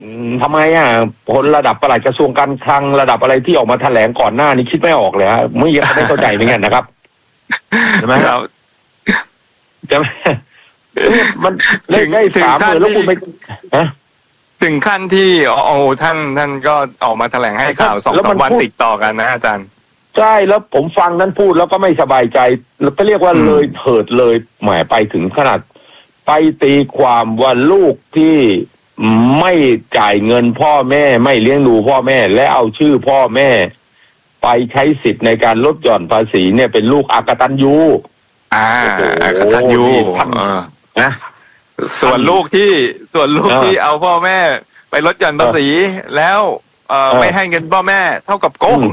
ทำไมคนระดับปลัดกระทรวงการคลังระดับอะไรที่ออกมาแถลงก่อนหน้านี้คิดไม่ออกเลยฮะไม่ยังไม่เข้าใจเหมือนกันนะครับใช่ไหมครับจะมันถึงได้30,000แล้วคุณไปถึงขั้นที่ท่านก็ออกมาแถลงให้ข่าว2-3 วันติดต่อกันนะอาจารย์ใช่แล้วผมฟังนั้นพูดแล้วก็ไม่สบายใจแล้วก็เรียกว่าเลยเถิดเลยแหมไปถึงขนาดไปตีความว่าลูกที่ไม่จ่ายเงินพ่อแม่ไม่เลี้ยงดูพ่อแม่และเอาชื่อพ่อแม่ไปใช้สิทธิ์ในการลดหย่อนภาษีเนี่ยเป็นลูกอกตัญญูอกตัญญูนะส่วนลูกที่เอาพ่อแม่ไปลดหย่อนภาษีแล้วไม่ให้เงินพ่อแม่เท่ากับโกง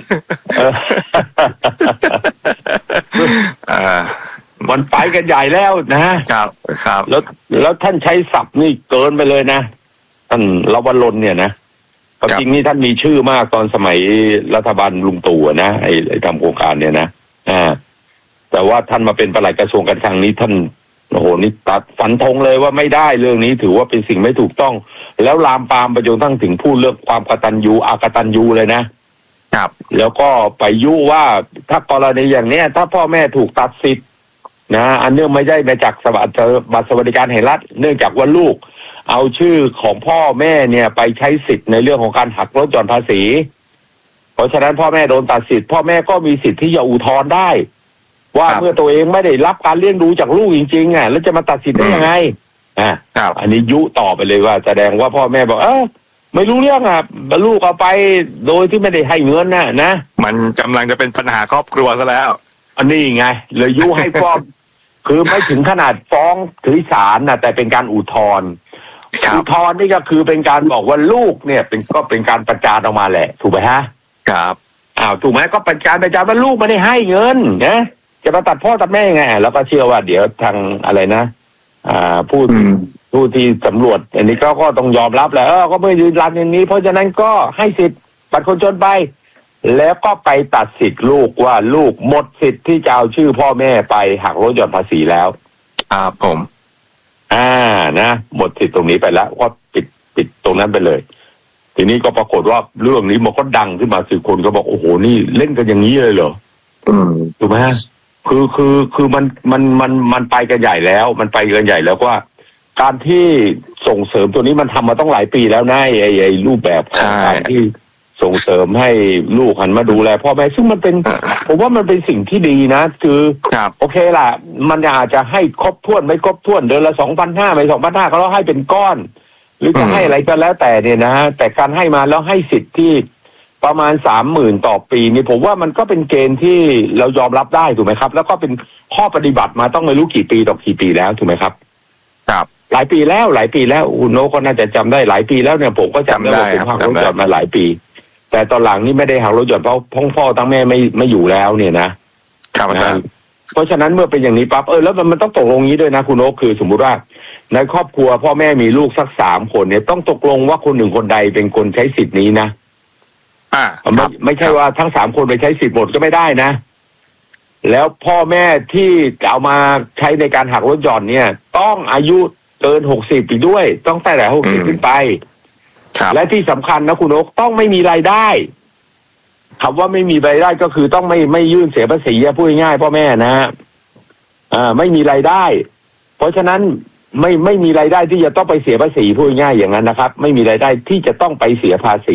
มันไปกันใหญ่แล้วนะครับแล้วท่านใช้ศัพท์นี่เกินไปเลยนะท่านลวรนเนี่ยนะจริงนี่ท่านมีชื่อมากตอนสมัยรัฐบาลลุงตู่นะไอ้ทำโครงการเนี่ยนะแต่ว่าท่านมาเป็นปลัดกระทรวงการคลังนี้ท่านโอ้โหนี่ตัดฟันธงเลยว่าไม่ได้เรื่องนี้ถือว่าเป็นสิ่งไม่ถูกต้องแล้วลามปามไปจนทั้งถึงพูดเรื่องความกตัญญูอกตัญญูเลยนะครับแล้วก็ไปยุว่าถ้ากรณีอย่างเนี้ยถ้าพ่อแม่ถูกตัดสิทธิ์นะอันเนื่องไม่ได้มาจากบัตรสวัสดิการแห่งรัฐเนื่องจากว่าลูกเอาชื่อของพ่อแม่เนี่ยไปใช้สิทธิ์ในเรื่องของการหักลดหย่อนภาษีเพราะฉะนั้นพ่อแม่โดนตัดสิทธิ์พ่อแม่ก็มีสิทธิ์ที่จะอุทธรณ์ได้ว่าเมื่อตัวเองไม่ได้รับการเลี้ยงดูจากลูกจริงๆแล้วจะมาตัดสิทธิ์ได้ยังไงอันนี้ยุต่อไปเลยว่าแสดงว่าพ่อแม่บอกไม่รู้เรื่องลูกเอาไปโดยที่ไม่ได้ให้เงินนะมันกำลังจะเป็นปัญหาครอบครัวซะแล้วอันนี้ไงเลยยุให้ฟ้อง คือไม่ถึงขนาดฟ้องถึงศาลแต่เป็นการอุทธรณ์นี่ก็คือเป็นการบอกว่าลูกเนี่ยก็เป็นการประจานออกมาแหละถูกไหมฮะครับถูกไหมก็เป็นการประจานว่าลูกไม่ได้ให้เงินนะจะมาตัดพ่อตัดแม่ไงแล้วก็เชื่อว่าเดี๋ยวทางอะไรนะผู้ที่สำรวจอันนี้ก็ต้องยอมรับแหละก็ไม่ยืนยันอย่างนี้เพราะฉะนั้นก็ให้สิทธิ์บัตรคนจนไปแล้วก็ไปตัดสิทธิ์ลูกว่าลูกหมดสิทธิ์ที่จะเอาชื่อพ่อแม่ไปหักลดหย่อนภาษีแล้วผมนะหมดสิทธิ์ตรงนี้ไปแล้วก็ปิดตรงนั้นไปเลยทีนี้ก็ปรากฏว่าเรื่องนี้มันก็ดังขึ้นมาสื่อคนก็บอกโอ้โหนี่เล่นกันอย่างนี้เลยเหรอถูกไหมคือมันไปกันใหญ่แล้วมันไปกันใหญ่แล้วว่าการที่ส่งเสริมตัวนี้มันทำมาต้องหลายปีแล้วนะไอ้รูปแบบของการที่ส่งเสริมให้ลูกหันมาดูแลพ่อแม่ซึ่งมันเป็นผมว่ามันเป็นสิ่งที่ดีนะคือโอเคล่ะมันอาจจะให้ครบถ้วนไม่ครบถ้วนเดือนละ 2,500 ไม่ 2,500 ก็แล้วให้เป็นก้อนหรือจะให้อะไรก็แล้วแต่เนี่ยนะแต่การให้มาแล้วให้สิทธิ์ที่ประมาณ 30,000 ต่อปีนี่ผมว่ามันก็เป็นเกณฑ์ที่เรายอมรับได้ถูกไหมครับแล้วก็เป็นข้อปฏิบัติมาต้องไม่รู้กี่ปีต่อกี่ปีแล้วถูกไหมครับหลายปีแล้วคุณโนก็น่าจะจำได้หลายปีแล้วเนี่ยผมก็จำได้ผมหักลดหย่อนมาหลายปีแต่ตอนหลังนี่ไม่ได้หักลดหย่อนเพราะพ่อทั้งแม่ไม่อยู่แล้วเนี่ยนะครับอาจารย์เพราะฉะนั้นเมื่อเป็นอย่างนี้ปั๊บแล้วมันต้องตกลงนี้ด้วยนะคุณโนคือสมมุติว่าในครอบครัวพ่อแม่มีลูกสัก3 คนเนี่ยต้องตกลงว่าคนหนึ่งคนใดเป็นคนใช้สิทธิ์นี้นะไม่ใช่ว่าทั้ง3 คนไปใช้สิทธิ์หมดก็ไม่ได้นะแล้วพ่อแม่ที่เอามาใช้ในการหักลดหย่อนเนี่ยต้องอายุเกิน60อีกด้วยต้องแต่60ขึ้นไปและที่สำคัญนะคุณโอ๊คต้องไม่มีรายได้คำว่าไม่มีรายได้ก็คือต้องไม่ยื่นเสียภาษีพูดง่ายๆพ่อแม่นะไม่มีรายได้เพราะฉะนั้นไม่มีรายได้ที่จะต้องไปเสียภาษีพูดง่ายอย่างนั้นนะครับไม่มีรายได้ที่จะต้องไปเสียภาษี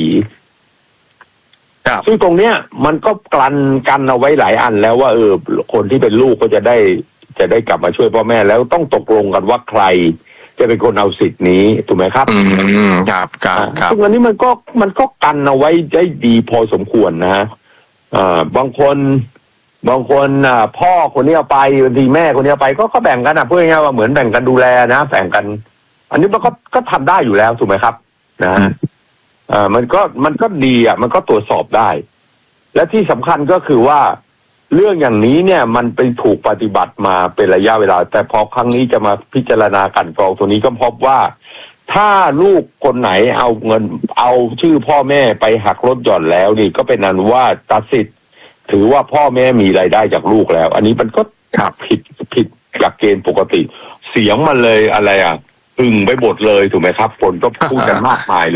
ซึ่งตรงเนี้ยมันก็กันเอาไว้หลายอันแล้วว่าคนที่เป็นลูกก็จะได้กลับมาช่วยพ่อแม่แล้วต้องตกลงกันว่าใครจะเป็นคนเอาสิทธิ์นี้ถูกไหมครับครับซึ่งอันนี้มันก็กันเอาไว้ได้ดีพอสมควรนะบางคนพ่อคนนี้เอาไปบางทีแม่คนนี้เอาไปก็แบ่งกันพูดง่ายๆว่าเหมือนแบ่งกันดูแลนะแบ่งกันอันนี้มันก็ทำได้อยู่แล้วถูกไหมครับนะมันก็ดีมันก็ตรวจสอบได้และที่สำคัญก็คือว่าเรื่องอย่างนี้เนี่ยมันเป็นถูกปฏิบัติมาเป็นระยะเวลาแต่พอครั้งนี้จะมาพิจารณากันกรองตัวนี้ก็พบว่าถ้าลูกคนไหนเอาชื่อพ่อแม่ไปหักลดหย่อนแล้วนี่ก็เป็นอันว่าตัดสิทธิ์ถือว่าพ่อแม่มีรายได้จากลูกแล้วอันนี้มันก็ผิดจากเกณฑ์ปกติเสียงมันเลยอะไรหึงไปหมดเลยถูกไหมครับคนก็พูดกันมากมายเลย